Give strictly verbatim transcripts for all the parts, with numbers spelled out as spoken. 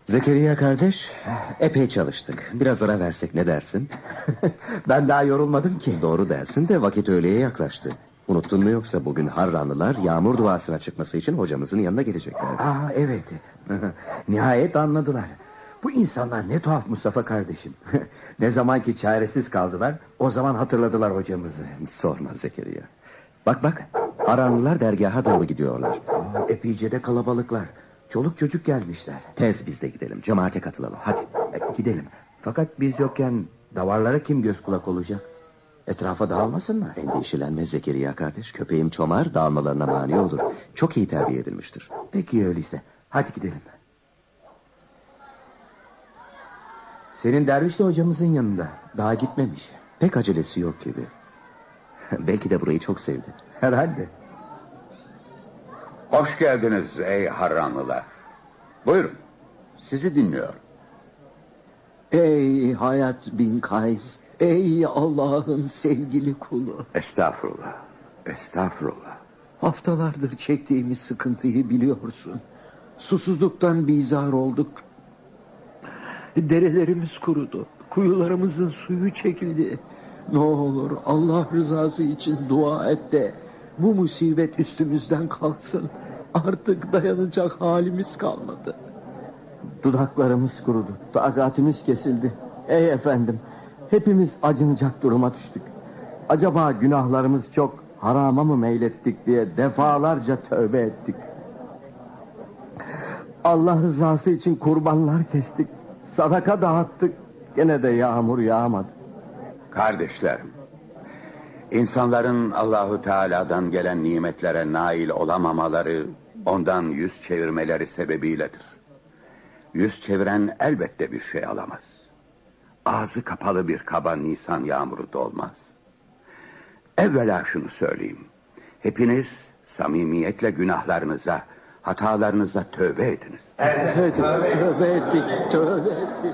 Zekeriya kardeş, epey çalıştık. Biraz ara versek ne dersin? Ben daha yorulmadım ki. Doğru dersin de vakit öğleye yaklaştı. Unuttun mu yoksa bugün Harranlılar yağmur duasına çıkması için hocamızın yanına gelecekler. Aa evet. Nihayet anladılar. Bu insanlar ne tuhaf Mustafa kardeşim. Ne zaman ki çaresiz kaldılar, o zaman hatırladılar hocamızı. Sorma Zekeriya. Bak bak, Harranlılar dergaha doğru gidiyorlar. Aa, epeyce de kalabalıklar. Çoluk çocuk gelmişler. Tez biz de gidelim, cemaate katılalım. Hadi. E, gidelim. Fakat biz yokken davarlara kim göz kulak olacak? Etrafa dağılmasınlar. Endişelenme Zekeriya kardeş. Köpeğim Çomar dağılmalarına mani olur. Çok iyi terbiye edilmiştir. Peki öyleyse. Hadi gidelim. Senin derviş de hocamızın yanında. Daha gitmemiş. Pek acelesi yok gibi. Belki de burayı çok sevdi. Herhalde. Hoş geldiniz ey Harranlılar. Buyurun, sizi dinliyorum. Ey Hayat bin Kays, ey Allah'ın sevgili kulu. Estağfurullah, estağfurullah. Haftalardır çektiğimiz sıkıntıyı biliyorsun. Susuzluktan bizar olduk. Derelerimiz kurudu. Kuyularımızın suyu çekildi. Ne olur Allah rızası için dua et de bu musibet üstümüzden kalksın. Artık dayanacak halimiz kalmadı. Dudaklarımız kurudu. Takatimiz kesildi. Ey efendim, hepimiz acınacak duruma düştük. Acaba günahlarımız çok, harama mı meylettik diye defalarca tövbe ettik. Allah rızası için kurbanlar kestik. Sadaka dağıttık. Gene de yağmur yağmadı. Kardeşlerim, insanların Allahu Teala'dan gelen nimetlere nail olamamaları, ondan yüz çevirmeleri sebebiyledir. Yüz çeviren elbette bir şey alamaz. Ağzı kapalı bir kaba Nisan yağmuru dolmaz. Evvela şunu söyleyeyim. Hepiniz samimiyetle günahlarınıza, hatalarınıza tövbe ediniz. Evet, evet, tövbe ettik, tövbe ettik.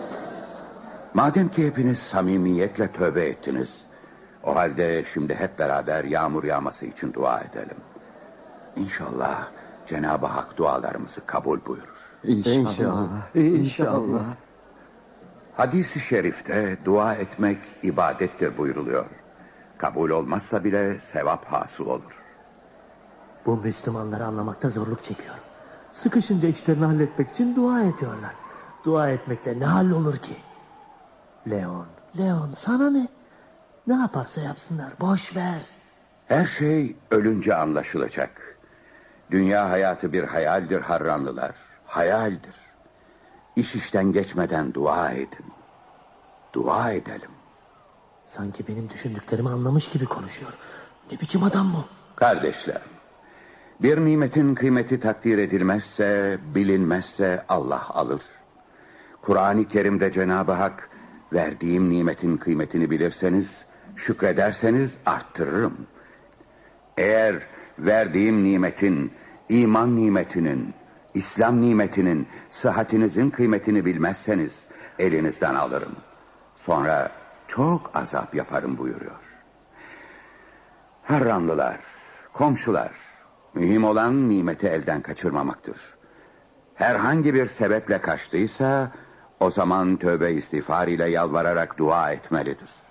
Madem ki hepiniz samimiyetle tövbe ettiniz, o halde şimdi hep beraber yağmur yağması için dua edelim. İnşallah Cenab-ı Hak dualarımızı kabul buyurur. İnşallah, inşallah. Hadis-i şerifte dua etmek ibadettir buyuruluyor. Kabul olmazsa bile sevap hasıl olur. Bu Müslümanları anlamakta zorluk çekiyor. Sıkışınca işlerini halletmek için dua ediyorlar. Dua etmekle ne hallolur ki? Leon, Leon sana ne? Ne yaparsa yapsınlar, boş ver. Her şey ölünce anlaşılacak. Dünya hayatı bir hayaldir Harranlılar. Hayaldir. İş işten geçmeden dua edin. Dua edelim. Sanki benim düşündüklerimi anlamış gibi konuşuyor. Ne biçim adam bu? Kardeşlerim, bir nimetin kıymeti takdir edilmezse, bilinmezse Allah alır. Kur'an-ı Kerim'de Cenab-ı Hak, verdiğim nimetin kıymetini bilirseniz, şükrederseniz arttırırım. Eğer verdiğim nimetin, iman nimetinin, İslam nimetinin, sıhhatinizin kıymetini bilmezseniz, elinizden alırım. Sonra çok azap yaparım buyuruyor. Harranlılar, komşular, mühim olan nimeti elden kaçırmamaktır. Herhangi bir sebeple kaçtıysa, o zaman tövbe istiğfar ile yalvararak dua etmelidir.